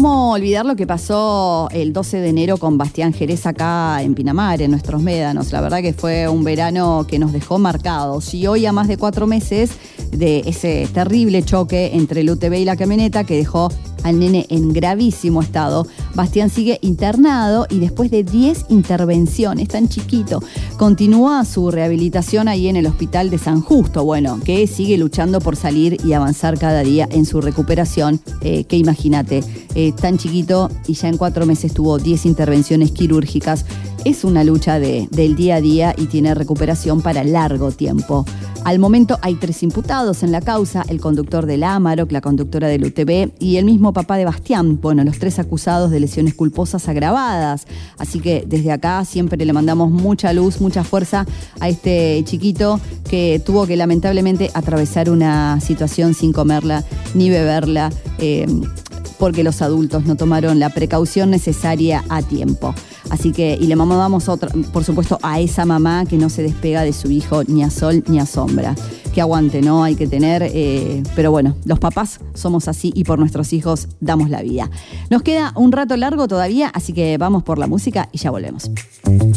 ¿Cómo olvidar lo que pasó el 12 de enero con Bastián Jerez acá en Pinamar, en nuestros médanos? La verdad que fue un verano que nos dejó marcados. Y hoy, a más de 4 meses de ese terrible choque entre el UTV y la camioneta que dejó al nene en gravísimo estado, Bastián sigue internado y después de 10 intervenciones, tan chiquito, continúa su rehabilitación ahí en el hospital de San Justo, bueno, que sigue luchando por salir y avanzar cada día en su recuperación, que imagínate, tan chiquito y ya en 4 meses tuvo 10 intervenciones quirúrgicas. Es una lucha del día a día y tiene recuperación para largo tiempo. Al momento hay 3 imputados en la causa, el conductor del Amarok, la conductora del UTV y el mismo papá de Bastián. Bueno, los 3 acusados de lesiones culposas agravadas. Así que desde acá siempre le mandamos mucha luz, mucha fuerza a este chiquito que tuvo que lamentablemente atravesar una situación sin comerla ni beberla, porque los adultos no tomaron la precaución necesaria a tiempo. Así que, y le mandamos otra, por supuesto, a esa mamá que no se despega de su hijo ni a sol ni a sombra. Que aguante, ¿no? Hay que tener, pero bueno, los papás somos así y por nuestros hijos damos la vida. Nos queda un rato largo todavía, así que vamos por la música y ya volvemos.